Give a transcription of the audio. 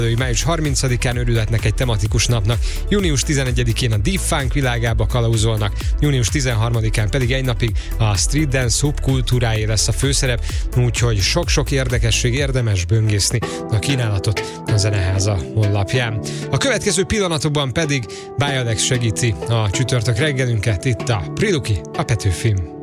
Május 30-án örülhetnek egy tematikus napnak, június 11-én a Deep Funk világába kalauzolnak, június 13-án pedig egy napig a street dance szubkultúráé lesz a főszerep, úgyhogy sok-sok érdekesség, érdemes böngészni a kínálatot a Zeneháza honlapján. A következő pillanatokban pedig Bialex segíti a csütörtök reggelünket, itt a Priluki, a Petőfim.